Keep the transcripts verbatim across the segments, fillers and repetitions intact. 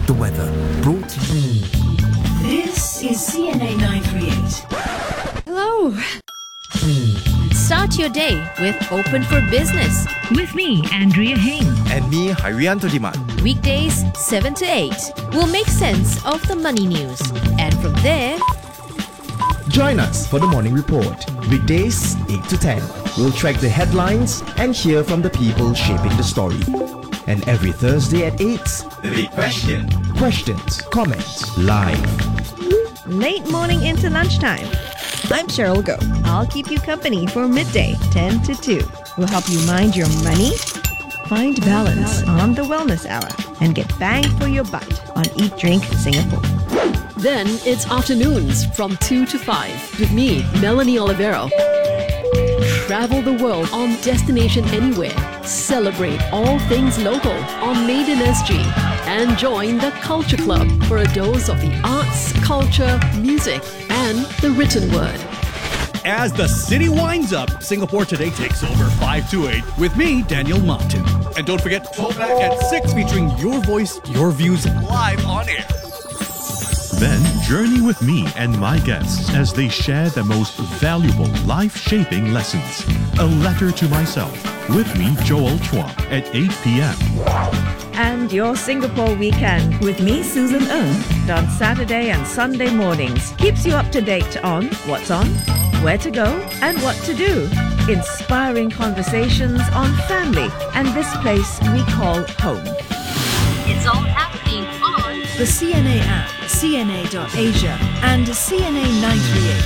the weather, brought to you. This is C N A nine thirty-eight. Hello. Start your day with Open for Business. With me, Andrea Heng. And me, Harianto Diman. Weekdays, seven to eight. We'll make sense of the money news. And from there... Join us for the Morning Report. Weekdays, eight to ten. We'll track the headlines and hear from the people shaping the story. And every Thursday at eight, The Big Question. questions, comments, live. Late morning into lunchtime. I'm Cheryl Go. I'll keep you company for midday, ten to two. We'll help you mind your money, find balance on the Wellness Hour, and get bang for your buck on Eat Drink Singapore. Then it's afternoons from two to five with me, Melanie Olivero. Travel the world on Destination Anywhere. Celebrate all things local on Made in S G. And join the Culture Club for a dose of the arts, culture, music, and the written word. As the city winds up, Singapore Today takes over five to eight with me, Daniel Martin. And don't forget, Throwback at six featuring your voice, your views live on air. Then journey with me and my guests as they share the most valuable life-shaping lessons. A Letter to Myself with me, Joel Chua, at eight p.m. And your Singapore weekend with me, Susan Ng, on Saturday and Sunday mornings. Keeps you up to date on what's on, where to go, and what to do. Inspiring conversations on family and this place we call home. It's all happening on The C N A app, C N A dot Asia, and C N A nine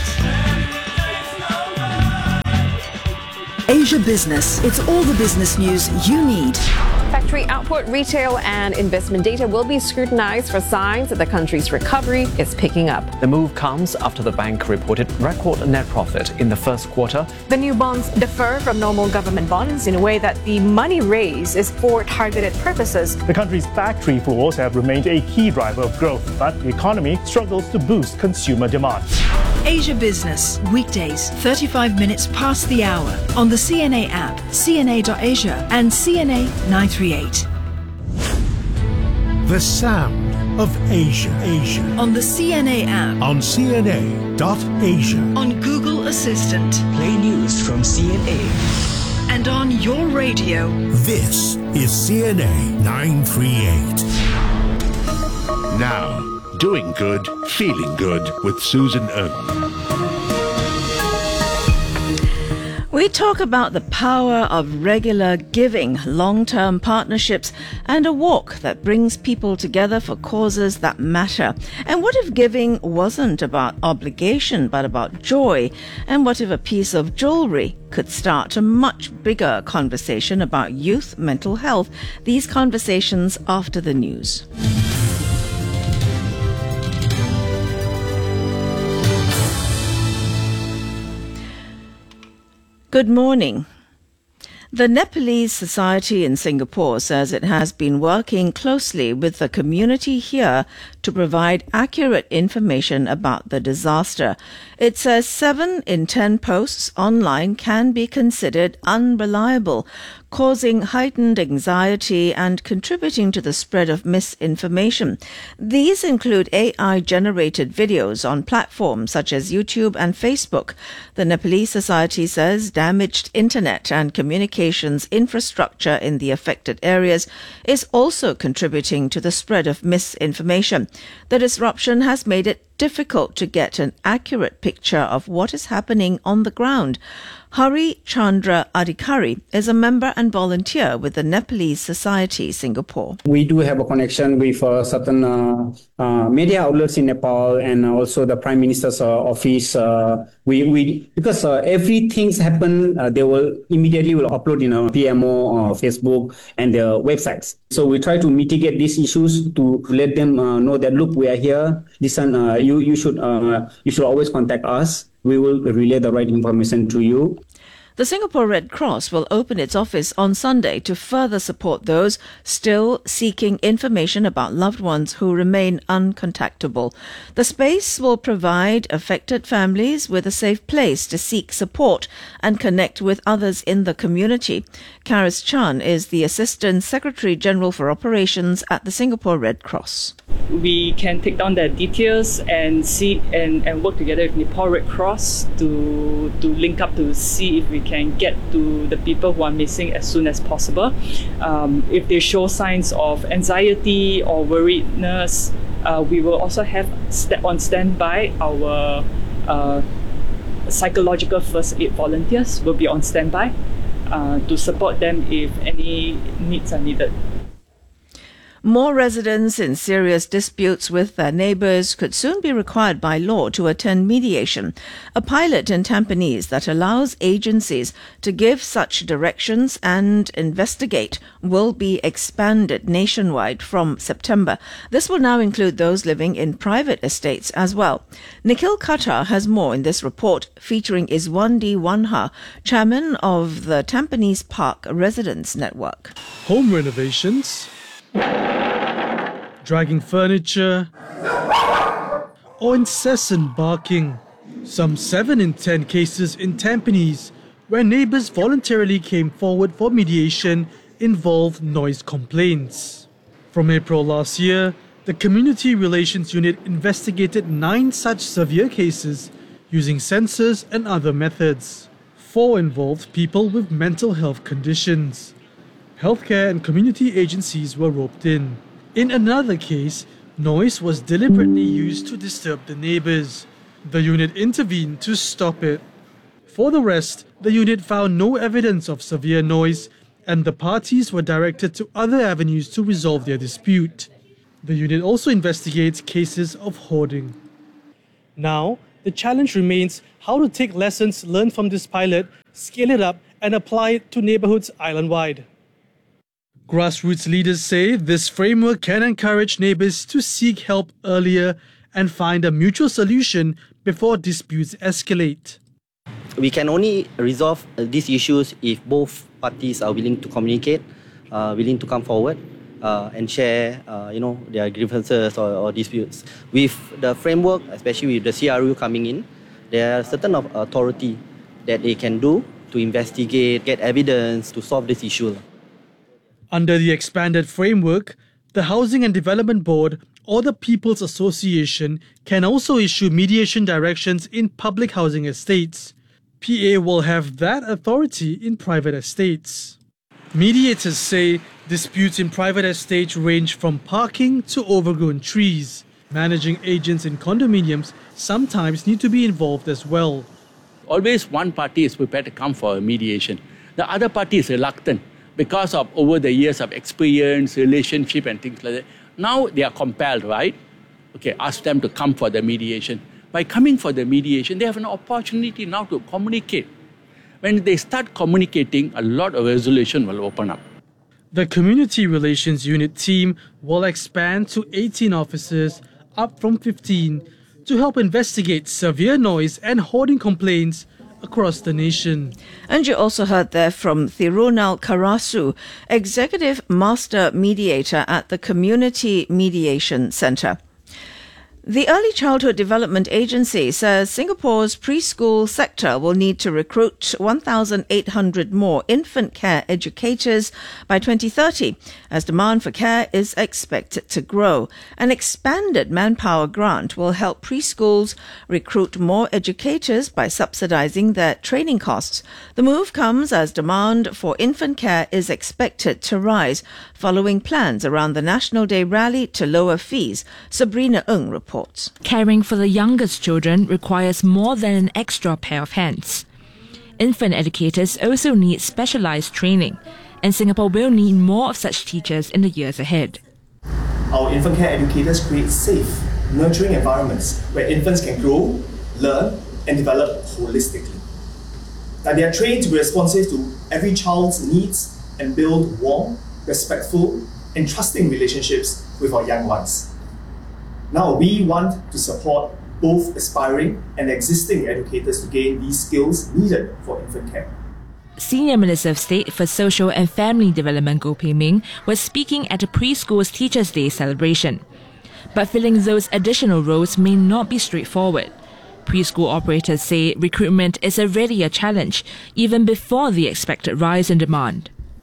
thirty-eight. Asia Business. It's all the business news you need. Factory output, retail and investment data will be scrutinized for signs that the country's recovery is picking up. The move comes after the bank reported record net profit in the first quarter. The new bonds differ from normal government bonds in a way that the money raised is for targeted purposes. The country's factory floors have remained a key driver of growth, but the economy struggles to boost consumer demand. Asia Business, weekdays, thirty-five minutes past the hour, on the C N A app, C N A dot Asia, and C N A nine thirty-eight. The sound of Asia. Asia. On the C N A app. On C N A dot Asia. On Google Assistant. Play news from C N A. And on your radio. This is C N A nine thirty-eight. Now, doing good, feeling good with Susan Ng. We talk about the power of regular giving, long-term partnerships, and a walk that brings people together for causes that matter. And what if giving wasn't about obligation, but about joy? And what if a piece of jewelry could start a much bigger conversation about youth mental health? These conversations after the news. Good morning. The Nepalese Society in Singapore says it has been working closely with the community here to provide accurate information about the disaster. It says seven in ten posts online can be considered unreliable, causing heightened anxiety and contributing to the spread of misinformation. These include A I-generated videos on platforms such as YouTube and Facebook. The Nepalese Society says damaged internet and communications infrastructure in the affected areas is also contributing to the spread of misinformation. The disruption has made it difficult to get an accurate picture of what is happening on the ground. Hari Chandra Adhikari is a member and volunteer with the Nepalese Society Singapore. We do have a connection with uh, certain uh, uh, media outlets in Nepal and also the Prime Minister's uh, office. Uh, we, we because uh, everything's happen, uh, they will immediately will upload in a P M O, uh, Facebook, and their websites. So we try to mitigate these issues to let them uh, know that look, we are here. Listen, uh, you you should uh, you should always contact us. We will relay the right information to you. The Singapore Red Cross will open its office on Sunday to further support those still seeking information about loved ones who remain uncontactable. The space will provide affected families with a safe place to seek support and connect with others in the community. Karis Chan is the Assistant Secretary General for Operations at the Singapore Red Cross. We can take down their details and see and, and work together with Nepal Red Cross to to link up to see if we can get to the people who are missing as soon as possible. Um, if they show signs of anxiety or worriedness, uh, we will also have st- on standby our uh, psychological first aid volunteers will be on standby uh, to support them if any needs are needed. More residents in serious disputes with their neighbours could soon be required by law to attend mediation, a pilot in Tampines that allows agencies to give such directions and investigate will be expanded nationwide from September. This will now include those living in private estates as well. Nikhil Khattar has more in this report featuring Iswandi Wanha, chairman of the Tampines Park Residents Network. Home renovations, dragging furniture, or incessant barking. Some seven in ten cases in Tampines, where neighbours voluntarily came forward for mediation, involved noise complaints. From April last year, the Community Relations Unit investigated nine such severe cases using sensors and other methods. Four involved people with mental health conditions. Healthcare and community agencies were roped in. In another case, noise was deliberately used to disturb the neighbours. The unit intervened to stop it. For the rest, the unit found no evidence of severe noise, and the parties were directed to other avenues to resolve their dispute. The unit also investigates cases of hoarding. Now, the challenge remains how to take lessons learned from this pilot, scale it up, and apply it to neighbourhoods island-wide. Grassroots leaders say this framework can encourage neighbours to seek help earlier and find a mutual solution before disputes escalate. We can only resolve uh, these issues if both parties are willing to communicate, uh, willing to come forward uh, and share uh, you know, their grievances or, or disputes. With the framework, especially with the C R U coming in, there are certain of authority that they can do to investigate, get evidence to solve this issue. Under the expanded framework, the Housing and Development Board or the People's Association can also issue mediation directions in public housing estates. P A will have that authority in private estates. Mediators say disputes in private estates range from parking to overgrown trees. Managing agents in condominiums sometimes need to be involved as well. Always one party is prepared to come for a mediation. The other party is reluctant. Because of over the years of experience, relationship and things like that. Now they are compelled, right? Okay, ask them to come for the mediation. By coming for the mediation, they have an opportunity now to communicate. When they start communicating, a lot of resolution will open up. The Community Relations Unit team will expand to eighteen officers, up from fifteen, to help investigate severe noise and hoarding complaints across the nation. And you also heard there from Thirunal Karasu, Executive Master Mediator at the Community Mediation Centre. The Early Childhood Development Agency says Singapore's preschool sector will need to recruit one thousand eight hundred more infant care educators by twenty thirty, as demand for care is expected to grow. An expanded manpower grant will help preschools recruit more educators by subsidizing their training costs. The move comes as demand for infant care is expected to rise, following plans around the National Day rally to lower fees. Sabrina Ng reports. Caring for the youngest children requires more than an extra pair of hands. Infant educators also need specialized training, and Singapore will need more of such teachers in the years ahead. Our infant care educators create safe, nurturing environments where infants can grow, learn, and develop holistically. That they are trained to be responsive to every child's needs and build warm, respectful, and trusting relationships with our young ones. Now, we want to support both aspiring and existing educators to gain these skills needed for infant care. Senior Minister of State for Social and Family Development Goh Pei Ming was speaking at a preschool's Teachers' Day celebration. But filling those additional roles may not be straightforward. Preschool operators say recruitment is already a challenge, even before the expected rise in demand.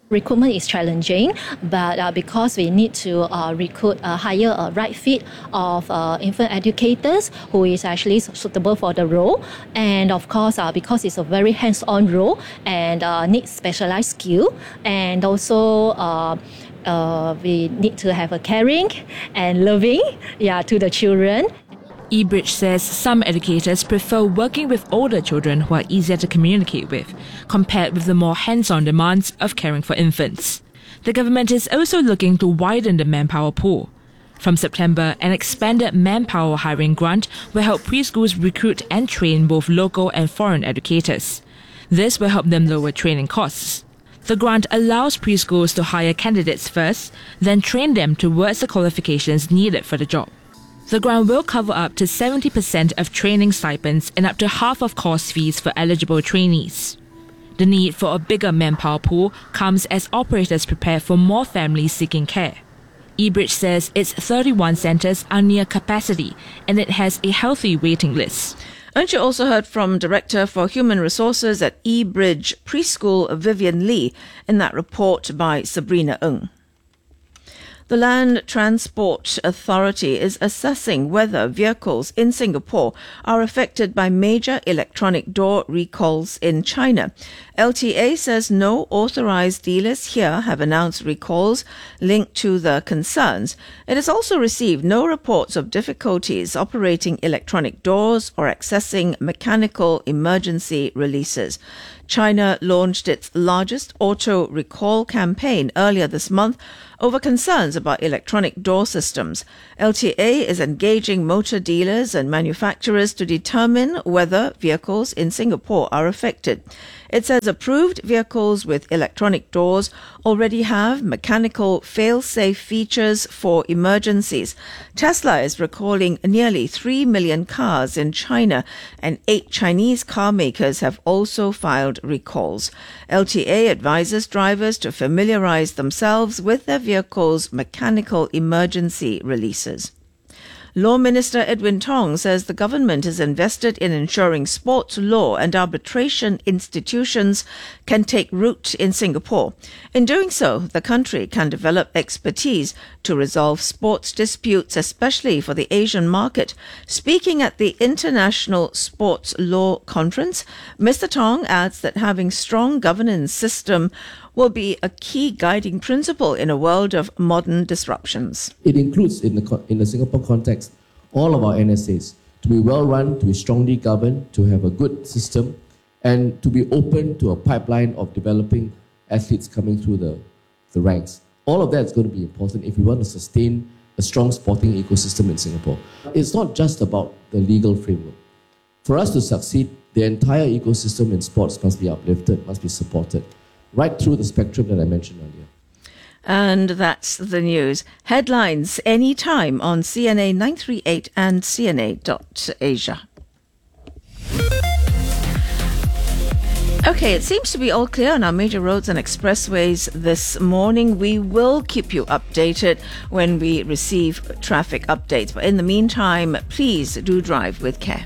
Recruitment is challenging, but uh, because we need to uh, recruit a higher uh, right fit of uh, infant educators who is actually suitable for the role, and of course uh, because it's a very hands-on role and uh, needs specialized skill, and also uh, uh, we need to have a caring and loving yeah, to the children. eBridge says some educators prefer working with older children who are easier to communicate with, compared with the more hands-on demands of caring for infants. The government is also looking to widen the manpower pool. From September, an expanded manpower hiring grant will help preschools recruit and train both local and foreign educators. This will help them lower training costs. The grant allows preschools to hire candidates first, then train them towards the qualifications needed for the job. The grant will cover up to seventy percent of training stipends and up to half of course fees for eligible trainees. The need for a bigger manpower pool comes as operators prepare for more families seeking care. eBridge says its thirty-one centres are near capacity and it has a healthy waiting list. And you also heard from Director for Human Resources at eBridge Preschool, Vivian Lee, in that report by Sabrina Ng. The Land Transport Authority is assessing whether vehicles in Singapore are affected by major electronic door recalls in China. L T A says no authorized dealers here have announced recalls linked to the concerns. It has also received no reports of difficulties operating electronic doors or accessing mechanical emergency releases. China launched its largest auto recall campaign earlier this month over concerns about electronic door systems. L T A is engaging motor dealers and manufacturers to determine whether vehicles in Singapore are affected. It says approved vehicles with electronic doors already have mechanical fail-safe features for emergencies. Tesla is recalling nearly three million cars in China, and eight Chinese car makers have also filed recalls. L T A advises drivers to familiarize themselves with their vehicles' mechanical emergency releases. Law Minister Edwin Tong says the government is invested in ensuring sports law and arbitration institutions can take root in Singapore. In doing so, the country can develop expertise to resolve sports disputes, especially for the Asian market. Speaking at the International Sports Law Conference, Mister Tong adds that having strong governance system will be a key guiding principle in a world of modern disruptions. It includes, in the, co- in the Singapore context, all of our N S As to be well run, to be strongly governed, to have a good system, and to be open to a pipeline of developing athletes coming through the, the ranks. All of that is going to be important if we want to sustain a strong sporting ecosystem in Singapore. It's not just about the legal framework. For us to succeed, the entire ecosystem in sports must be uplifted, must be supported, right through the spectrum that I mentioned earlier. And that's the news. Headlines anytime on C N A nine three eight and C N A dot asia. Okay, it seems to be all clear on our major roads and expressways this morning. We will keep you updated when we receive traffic updates. But in the meantime, please do drive with care.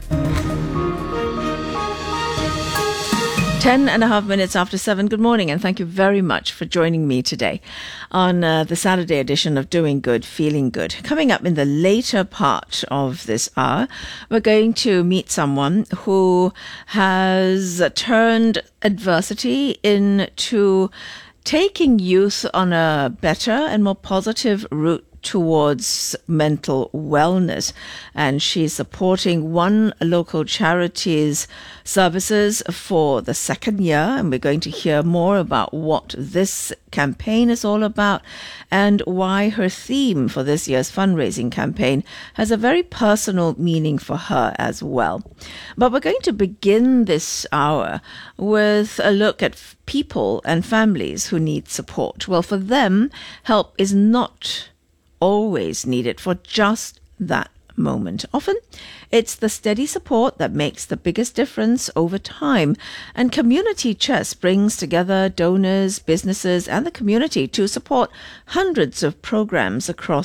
Ten and a half minutes after seven. Good morning, and thank you very much for joining me today on uh, the Saturday edition of Doing Good, Feeling Good. Coming up in the later part of this hour, we're going to meet someone who has turned adversity into taking youth on a better and more positive route towards mental wellness, and she's supporting one local charity's services for the second year, and we're going to hear more about what this campaign is all about and why her theme for this year's fundraising campaign has a very personal meaning for her as well. But we're going to begin this hour with a look at people and families who need support. Well, for them, help is not always needed for just that moment. Often, it's the steady support that makes the biggest difference over time. And Community Chest brings together donors, businesses, and the community to support hundreds of programs across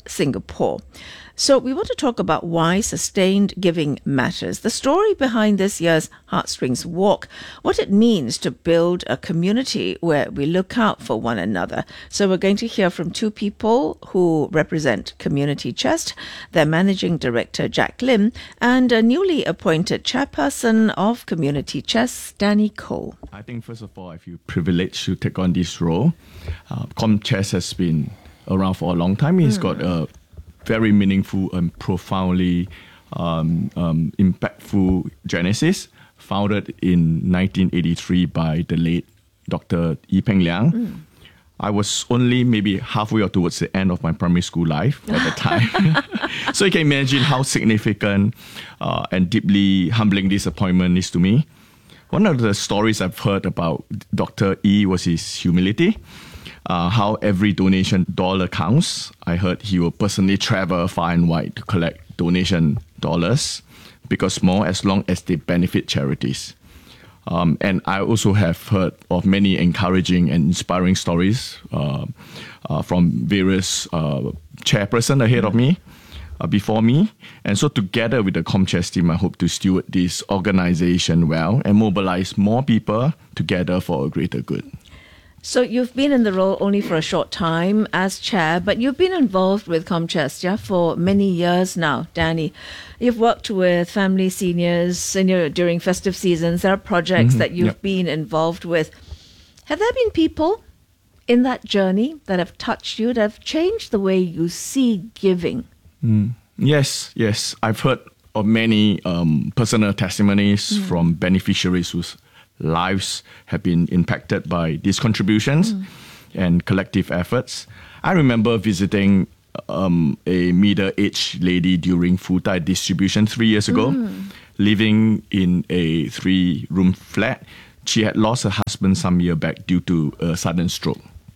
Singapore. So we want to talk about why sustained giving matters, the story behind this year's Heartstrings Walk, what it means to build a community where we look out for one another. So we're going to hear from two people who represent Community Chest, their Managing Director, Jack Lim, and a newly appointed chairperson of Community Chest, Danny Koh. I think, first of all, I feel privileged to take on this role. Uh, ComChest has been around for a long time. He's mm. got a very meaningful and profoundly um, um, impactful genesis, founded in nineteen eighty-three by the late Doctor Ee Peng Liang. Mm. I was only maybe halfway or towards the end of my primary school life at the time. So you can imagine how significant uh, and deeply humbling this appointment is to me. One of the stories I've heard about Doctor Ee was his humility. Uh, how every donation dollar counts. I heard he will personally travel far and wide to collect donation dollars, big or small, as long as they benefit charities. Um, and I also have heard of many encouraging and inspiring stories uh, uh, from various uh, chairpersons ahead of me, uh, before me. And so together with the ComChest team, I hope to steward this organization well and mobilize more people together for a greater good. So you've been in the role only for a short time as chair, but you've been involved with ComChest, yeah, for many years now, Danny. You've worked with family seniors and, you know, during festive seasons. There are projects mm-hmm. that you've yep. been involved with. Have there been people in that journey that have touched you, that have changed the way you see giving? Mm. Yes, yes. I've heard of many um, personal testimonies mm. from beneficiaries whose lives have been impacted by these contributions mm. and collective efforts. I remember visiting um, a middle-aged lady during Futai distribution three years ago, mm. living in a three-room flat. She had lost her husband some year back due to a sudden stroke.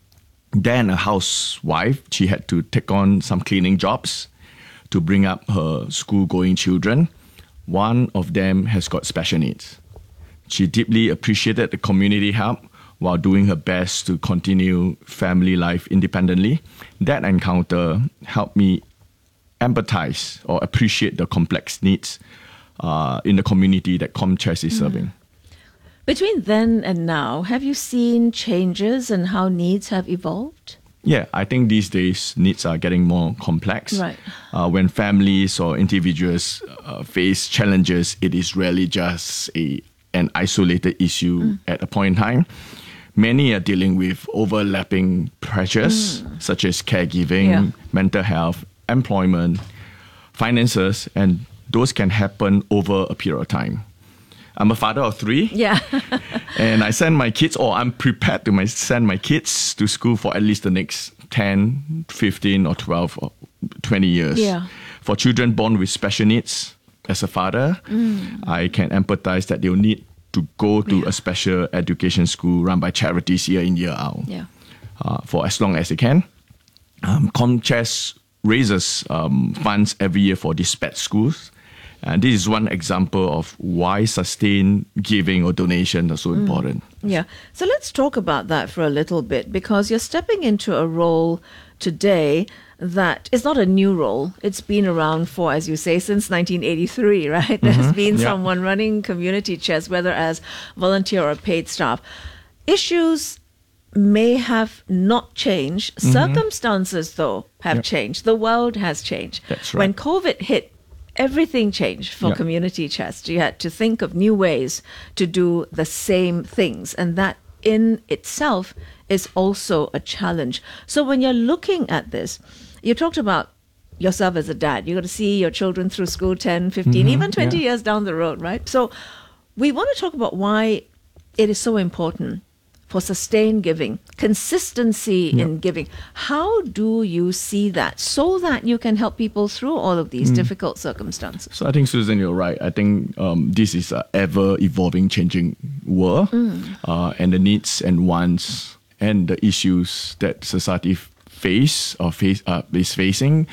Then a housewife, she had to take on some cleaning jobs to bring up her school-going children. One of them has got special needs. She deeply appreciated the community help while doing her best to continue family life independently. That encounter helped me empathize or appreciate the complex needs uh, in the community that ComChest is mm. serving. Between then and now, have you seen changes in how needs have evolved? Yeah, I think these days needs are getting more complex. Right. Uh, when families or individuals uh, face challenges, it is rarely just a an isolated issue mm. at a point in time. Many are dealing with overlapping pressures mm. such as caregiving, yeah. mental health, employment, finances, and those can happen over a period of time. I'm a father of three. Yeah. And I send my kids, or I'm prepared to my, send my kids to school for at least the next ten, fifteen, or twelve, or twenty years. Yeah. For children born with special needs, as a father, mm. I can empathize that they'll need to go to yeah. a special education school run by charities year in, year out yeah. uh, for as long as they can. Um, ComChest raises um, funds every year for these pet schools. And this is one example of why sustained giving or donation are so mm. important. Yeah. So let's talk about that for a little bit, because you're stepping into a role today that is not a new role. It's been around for, as you say, since nineteen eighty-three, right? Mm-hmm. There's been yeah. someone running Community Chest, whether as volunteer or paid staff. Issues may have not changed. Mm-hmm. Circumstances, though, have yep. changed. The world has changed. That's right. When COVID hit, everything changed for yep. Community Chest. You had to think of new ways to do the same things, and that in itself is also a challenge. So when you're looking at this, you talked about yourself as a dad. You've got to see your children through school ten, fifteen, mm-hmm, even twenty yeah. years down the road, right? So we want to talk about why it is so important for sustained giving, consistency yep. in giving. How do you see that so that you can help people through all of these mm. difficult circumstances? So I think, Susan, you're right. I think um, this is an ever-evolving, changing world, mm. uh, and the needs and wants and the issues that society face or face uh, is facing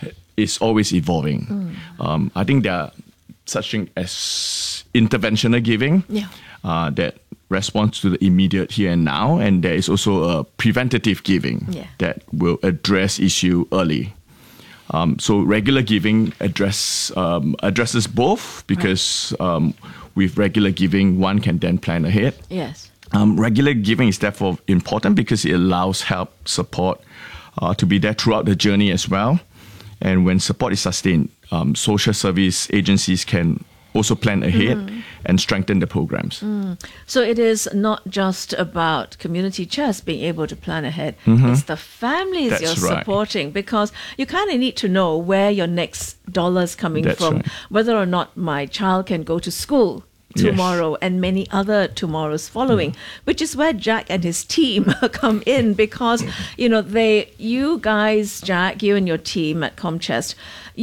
is always evolving. Mm. Um, I think there are such things as interventional giving yeah. uh, that responds to the immediate here and now, and there is also a preventative giving yeah. that will address issue early. Um, so regular giving address um, addresses both because right. um, with regular giving, one can then plan ahead. Yes. Um, regular giving is therefore important because it allows help, support uh, to be there throughout the journey as well. And when support is sustained, um, social service agencies can also plan ahead mm. and strengthen the programs. Mm. So it is not just about community chest being able to plan ahead. Mm-hmm. It's the families That's you're right. supporting because you kind of need to know where your next dollar is coming That's from, right. whether or not my child can go to school tomorrow, yes. and many other tomorrows following, mm. which is where Jack and his team come in because, you know, they, you guys, Jack, you and your team at ComChest,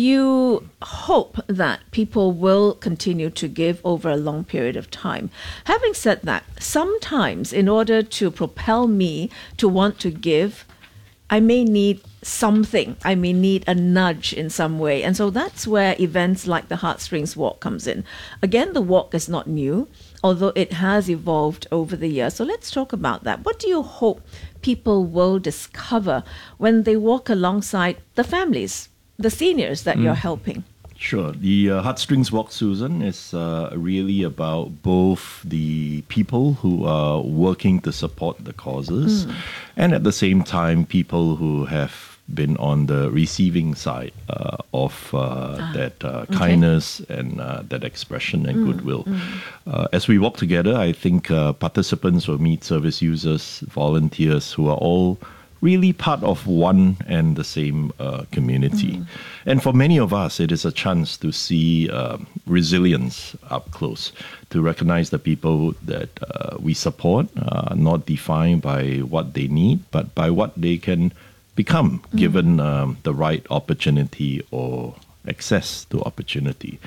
you hope that people will continue to give over a long period of time. Having said that, sometimes in order to propel me to want to give, I may need something. I may need a nudge in some way. And so that's where events like the Heartstrings Walk comes in. Again, the walk is not new, although it has evolved over the years. So let's talk about that. What do you hope people will discover when they walk alongside the families, the seniors that mm. you're helping? Sure. The uh, Heartstrings Walk, Susan, is uh, really about both the people who are working to support the causes mm. and at the same time people who have been on the receiving side uh, of uh, ah, that uh, okay. kindness and uh, that expression and mm. goodwill. Mm. Uh, as we walk together, I think uh, participants will meet service users, volunteers who are all really part of one and the same uh, community. Mm. And for many of us, it is a chance to see uh, resilience up close, to recognize the people that uh, we support, uh, not defined by what they need, but by what they can become, mm. given um, the right opportunity or access to opportunity.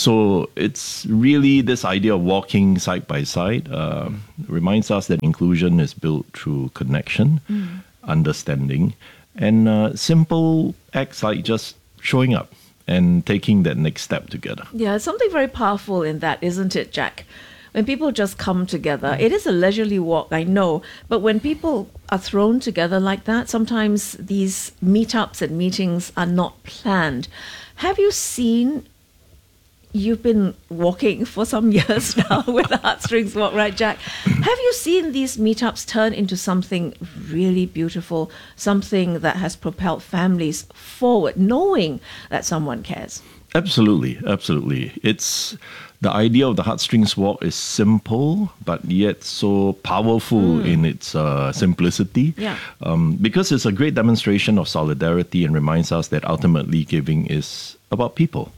So it's really this idea of walking side by side uh, reminds us that inclusion is built through connection, mm. understanding, and uh, simple acts like just showing up and taking that next step together. Yeah, it's something very powerful in that, isn't it, Jack? When people just come together, it is a leisurely walk, I know, but when people are thrown together like that, sometimes these meetups and meetings are not planned. Have you seen, you've been walking for some years now with the Heartstrings Walk, right, Jack? Have you seen these meetups turn into something really beautiful, something that has propelled families forward, knowing that someone cares? Absolutely, absolutely. It's the idea of the Heartstrings Walk is simple, but yet so powerful mm. in its uh, simplicity. Yeah. Um, because it's a great demonstration of solidarity and reminds us that ultimately giving is about people.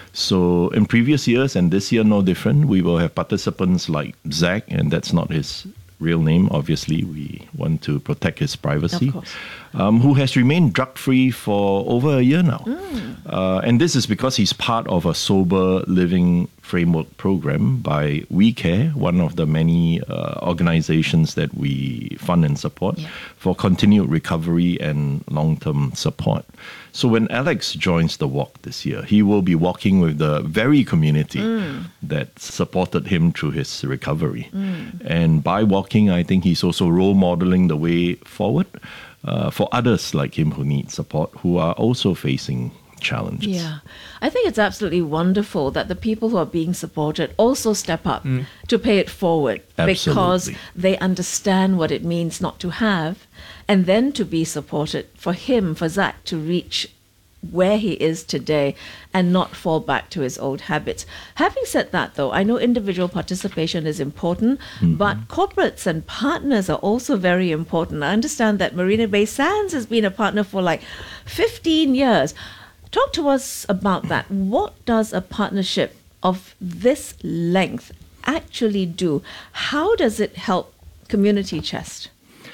So in previous years, and this year no different, we will have participants like Zach, and that's not his real name, obviously. We want to protect his privacy. Of course. Um, who has remained drug-free for over a year now. Mm. Uh, and this is because he's part of a sober living framework program by We Care, one of the many uh, organizations that we fund and support yeah. for continued recovery and long-term support. So when Alex joins the walk this year, he will be walking with the very community mm. that supported him through his recovery. Mm. And by walking, I think he's also role modeling the way forward uh, for others like him who need support, who are also facing challenges. Yeah, I think it's absolutely wonderful that the people who are being supported also step up Mm. to pay it forward Absolutely. because they understand what it means not to have, and then to be supported for him, for Zach, to reach where he is today and not fall back to his old habits. Having said that, though, I know individual participation is important, Mhm. but corporates and partners are also very important. I understand that Marina Bay Sands has been a partner for like fifteen years. Talk to us about that. What does a partnership of this length actually do? How does it help Community Chest?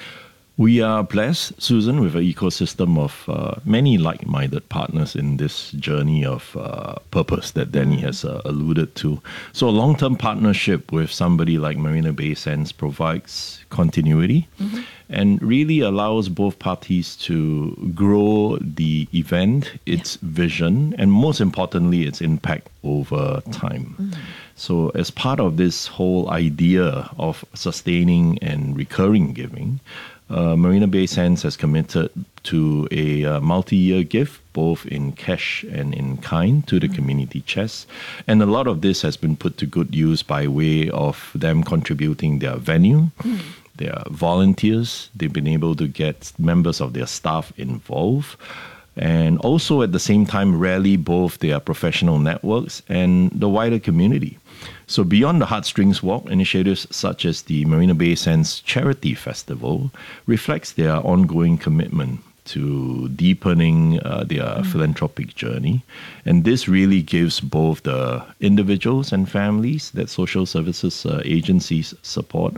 We are blessed, Susan, with an ecosystem of uh, many like-minded partners in this journey of uh, purpose that Danny has uh, alluded to. So a long-term partnership with somebody like Marina Bay Sands provides continuity Mm-hmm. and really allows both parties to grow the event, its vision, and most importantly, its impact over time. Mm-hmm. So as part of this whole idea of sustaining and recurring giving, uh, Marina Bay Sands has committed to a uh, multi-year gift, both in cash and in kind, to the community chest. And a lot of this has been put to good use by way of them contributing their venue, mm. their volunteers. They've been able to get members of their staff involved. And also at the same time, rally both their professional networks and the wider community. So beyond the Heartstrings Walk, initiatives such as the Marina Bay Sands Charity Festival reflects their ongoing commitment to deepening uh, their mm. philanthropic journey. And this really gives both the individuals and families that social services uh, agencies support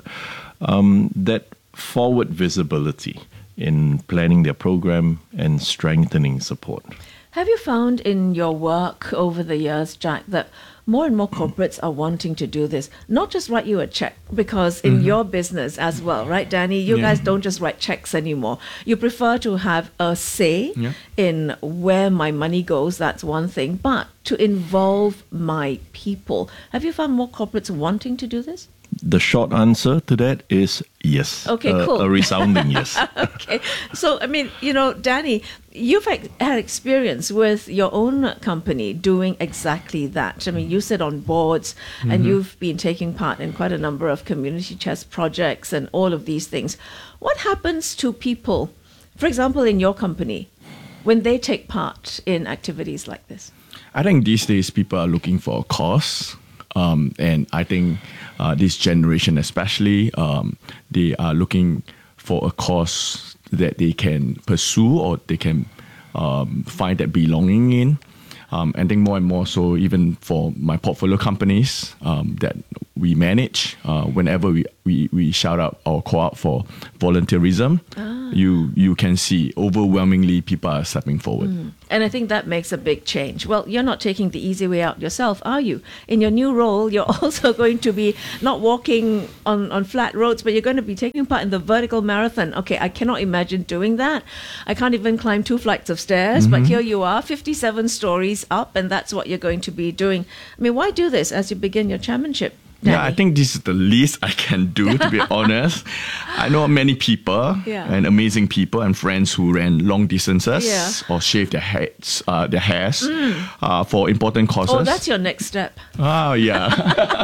um, that forward visibility in planning their program and strengthening support. Have you found in your work over the years, Jack, that more and more corporates are wanting to do this? Not just write you a check, because in mm-hmm. your business as well, right, Danny? You yeah. guys don't just write checks anymore. You prefer to have a say yeah. in where my money goes, that's one thing, but to involve my people. Have you found more corporates wanting to do this? The short answer to that is yes. Okay, uh, cool. A resounding yes. Okay. So, I mean, you know, Danny, you've had experience with your own company doing exactly that. I mean, you sit on boards mm-hmm. and you've been taking part in quite a number of community chest projects and all of these things. What happens to people, for example, in your company, when they take part in activities like this? I think these days people are looking for a cause. Um, and I think uh, this generation especially, um, they are looking for a cause that they can pursue or they can um, find that belonging in. Um, and I think more and more so even for my portfolio companies um, that we manage, uh, whenever we, we, we shout out or call out for volunteerism, ah. you you can see overwhelmingly people are stepping forward. Mm. And I think that makes a big change. Well, you're not taking the easy way out yourself, are you? In your new role, you're also going to be not walking on, on flat roads, but you're going to be taking part in the vertical marathon. Okay, I cannot imagine doing that. I can't even climb two flights of stairs, mm-hmm. but here you are, fifty-seven stories up, and that's what you're going to be doing. I mean, why do this as you begin your chairmanship? Danny? Yeah, I think this is the least I can do, to be honest. I know many people yeah. and amazing people and friends who ran long distances yeah. or shaved their heads, uh, their hairs mm. uh, for important causes. Oh, that's your next step. Oh, yeah.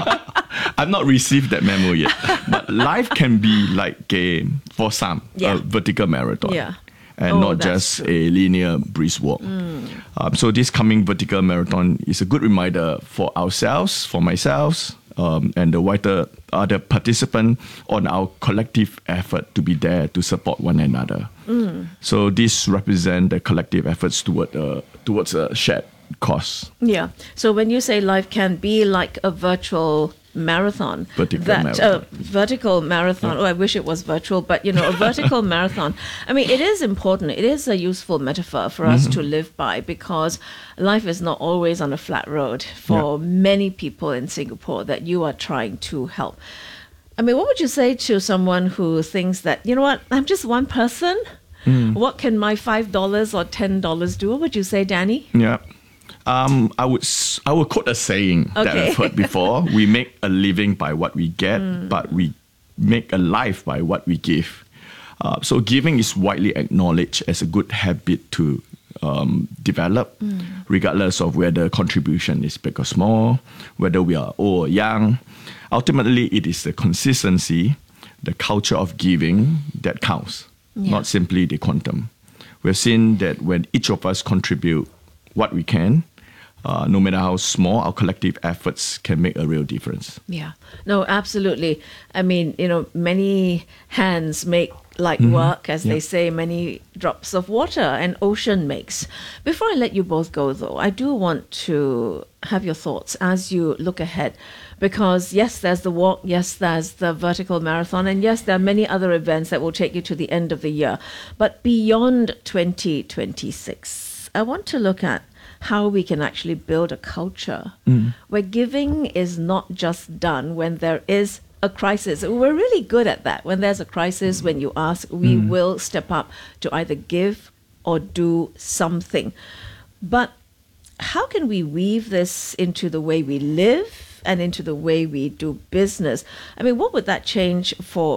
I've not received that memo yet. But life can be like a, for some, yeah. a vertical marathon. Yeah. And oh, not just true. a linear brisk walk. Mm. Um, so this coming vertical marathon is a good reminder for ourselves, for myself, um, and the wider other participant on our collective effort to be there to support one another. Mm. So this represents the collective efforts toward uh, towards a shared cause. Yeah. So when you say life can be like a virtual marathon, vertical that marathon. Uh, vertical marathon. Oh, I wish it was virtual, but you know, a vertical marathon. I mean, it is important. It is a useful metaphor for us Mm-hmm. to live by, because life is not always on a flat road for Yeah. many people in Singapore that you are trying to help. I mean, what would you say to someone who thinks that, you know what, I'm just one person? Mm. What can my five dollars or ten dollars do? What would you say, Danny? Yeah. Um, I would s- I would quote a saying that Okay. I've heard before. We make a living by what we get, Mm. but we make a life by what we give. Uh, so giving is widely acknowledged as a good habit to um, develop, Mm. regardless of whether contribution is big or small, whether we are old or young. Ultimately, it is the consistency, the culture of giving that counts, Yeah. not simply the quantum. We've seen that when each of us contribute what we can, uh, no matter how small, our collective efforts can make a real difference. Yeah, no, absolutely. I mean, you know, many hands make light Mhm. work, as Yeah. they say, many drops of water an ocean makes. Before I let you both go, though, I do want to have your thoughts as you look ahead. Because, yes, there's the walk, yes, there's the vertical marathon, and yes, there are many other events that will take you to the end of the year. But beyond twenty twenty-six, I want to look at how we can actually build a culture Mm. where giving is not just done when there is a crisis. We're really good at that. When there's a crisis, when you ask, we Mm. will step up to either give or do something. But how can we weave this into the way we live and into the way we do business? I mean, what would that change for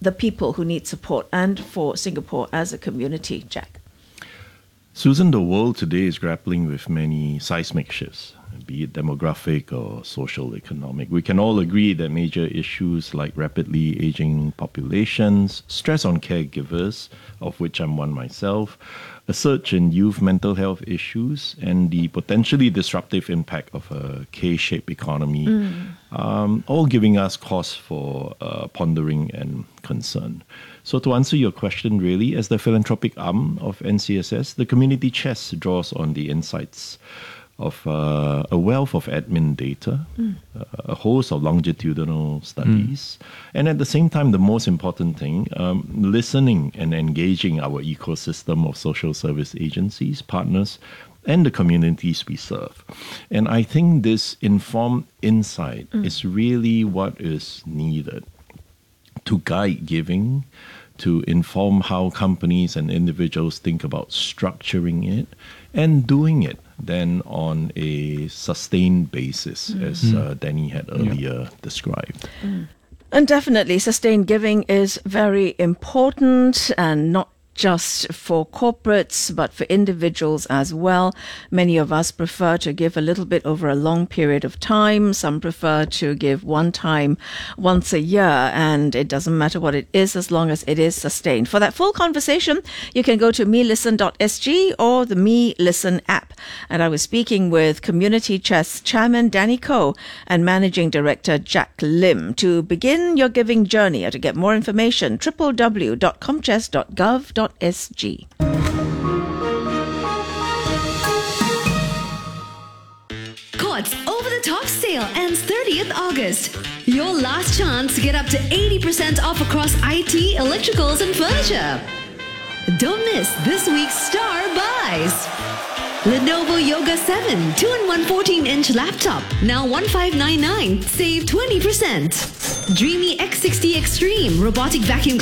the people who need support and for Singapore as a community, Jack? Susan, the world today is grappling with many seismic shifts, be it demographic or social economic. We can all agree that major issues like rapidly aging populations, stress on caregivers, of which I'm one myself, a surge in youth mental health issues, and the potentially disruptive impact of a K-shaped economy, mm. um, all giving us cause for uh, pondering and concern. So to answer your question, really, as the philanthropic arm of N C S S, the community chest draws on the insights of uh, a wealth of admin data, mm. uh, a host of longitudinal studies, mm. and at the same time, the most important thing, um, listening and engaging our ecosystem of social service agencies, partners, and the communities we serve. And I think this informed insight mm. is really what is needed to guide giving, to inform how companies and individuals think about structuring it and doing it then on a sustained basis, mm. as uh, Danny had earlier yeah. described. Mm. And definitely, sustained giving is very important, and not just for corporates, but for individuals as well. Many of us prefer to give a little bit over a long period of time. Some prefer to give one time once a year, and it doesn't matter what it is as long as it is sustained. For that full conversation, you can go to me listen dot s g or the Me Listen app. And I was speaking with Community Chest Chairman Danny Koh and Managing Director Jack Lim. To begin your giving journey or to get more information, w w w dot comchest dot gov dot s g. Courts Over the Top sale ends thirtieth August. Your last chance to get up to eighty percent off across I T, electricals and furniture. Don't miss this week's star buys. Lenovo Yoga seven two in one fourteen inch laptop, now one five nine nine, save twenty percent. Dreamy X sixty Extreme robotic vacuum